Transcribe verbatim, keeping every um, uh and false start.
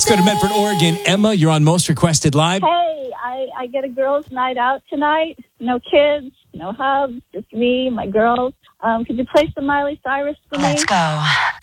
go to Medford, Oregon. Emma, you're on Most Requested Live. Hey, I, I get a girls' night out tonight. No kids, no hubs, just me, my girls. Um, could you play some Miley Cyrus for me? Let's go.